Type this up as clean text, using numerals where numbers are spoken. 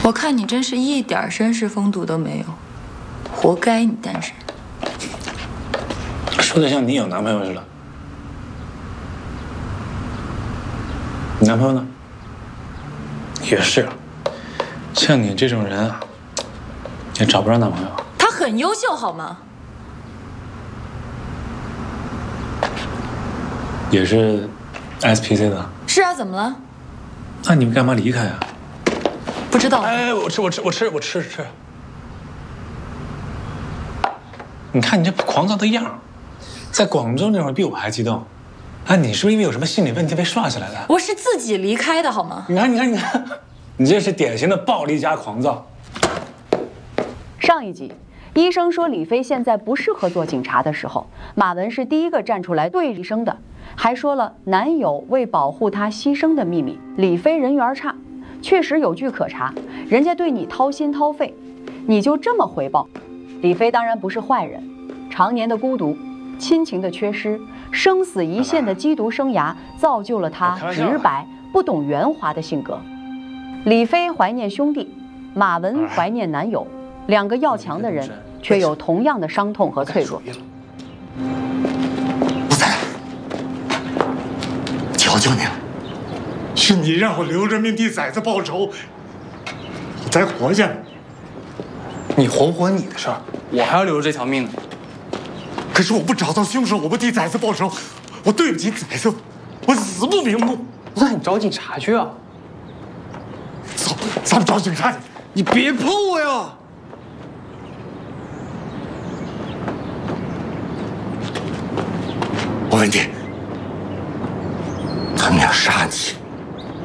我看你真是一点绅士风度都没有，活该你单身。 说的像你有男朋友似的。你男朋友呢？也是，像你这种人啊，也找不着男朋友。 他很优秀，好吗？ 也是 SPC 的。 是啊，怎么了？ 那你们干嘛离开啊？ 不知道。 哎，我吃。你看你这狂躁的样儿，在广州那会儿比我还激动。哎，你是不是因为有什么心理问题被刷起来的？ 我是自己离开的，好吗？ 你看，你这是典型的暴力加狂躁。 上一集，医生说李飞现在不适合做警察的时候，马文是第一个站出来对医生的，还说了男友为保护她牺牲的秘密。李飞人缘差，确实有据可查，人家对你掏心掏肺，你就这么回报？李飞当然不是坏人，常年的孤独，亲情的缺失，生死一线的缉毒生涯，造就了他直白不懂圆滑的性格。李飞怀念兄弟，马文怀念男友，两个要强的人却有同样的伤痛和脆弱。 不在，求求你了，是你让我留着命替崽子报仇，我才活下来。 你活不活你的事儿，我还要留着这条命呢。 可是我不找到凶手，我不替崽子报仇，我对不起崽子，我死不瞑目。 那你找警察去啊！ 走，咱们找警察去。 你别碰我呀！ 我问你，他们要杀你，